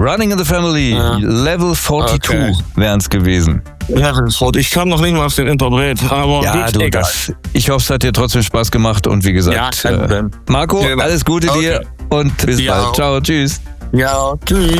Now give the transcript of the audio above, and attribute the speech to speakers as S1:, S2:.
S1: Running in the Family, Level 42 wären es gewesen.
S2: Ich kam noch nicht mal auf den Interpret, aber
S1: ja,
S2: gut, egal.
S1: Ich hoffe, es hat dir trotzdem Spaß gemacht und wie gesagt, Marco, alles Gute dir und bis bald. Ciao, tschüss.
S2: Ja, tschüss.